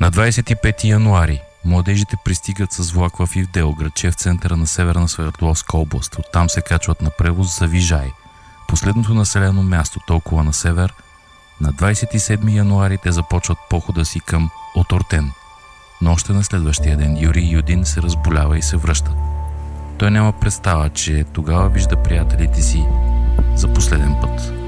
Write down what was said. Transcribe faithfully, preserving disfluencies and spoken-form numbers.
На двадесет и пети януари младежите пристигат с влак в Ивдел, градче в центъра на Северна Свердловска област. Оттам се качват на превоз за Вижай, последното населено място толкова на север. На двадесет и седми януари те започват похода си към Отортен, но още на следващия ден Юрий Юдин се разболява и се връща. Той няма представа, че тогава вижда приятелите си за последен път.